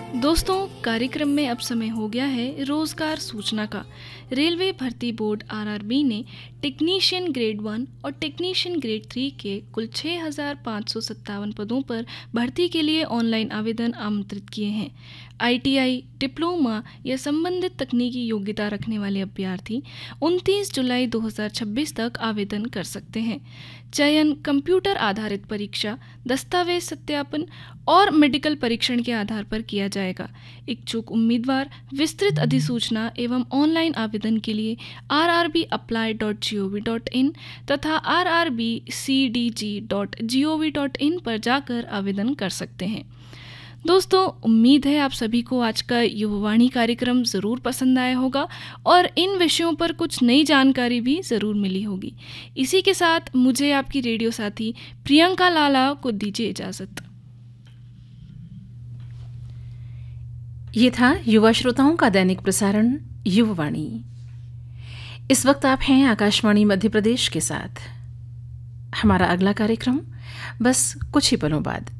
दोस्तों, कार्यक्रम में अब समय हो गया है रोजगार सूचना का। रेलवे भर्ती बोर्ड आरआरबी ने टेक्नीशियन ग्रेड 1 और टेक्नीशियन ग्रेड 3 के कुल 6,557 पदों पर भर्ती के लिए ऑनलाइन आवेदन आमंत्रित किए हैं। आईटीआई, डिप्लोमा या संबंधित तकनीकी योग्यता रखने वाले अभ्यर्थी 29 जुलाई 2026 तक आवेदन कर सकते हैं। चयन कंप्यूटर आधारित परीक्षा, दस्तावेज सत्यापन और मेडिकल परीक्षण के आधार पर किया जाएगा। इच्छुक उम्मीदवार विस्तृत अधिसूचना एवं ऑनलाइन आवेदन के लिए rrbapply.gov.in तथा rrbcdg.gov.in पर जाकर आवेदन कर सकते हैं। दोस्तों, उम्मीद है आप सभी को आज का युववाणी कार्यक्रम ज़रूर पसंद आया होगा और इन विषयों पर कुछ नई जानकारी भी ज़रूर मिली होगी। इसी के साथ मुझे आपकी रेडियो साथी प्रियंका लाला को दीजिए इजाज़त। ये था युवा श्रोताओं का दैनिक प्रसारण युववाणी। इस वक्त आप हैं आकाशवाणी मध्य प्रदेश के साथ। हमारा अगला कार्यक्रम बस कुछ ही पलों बाद।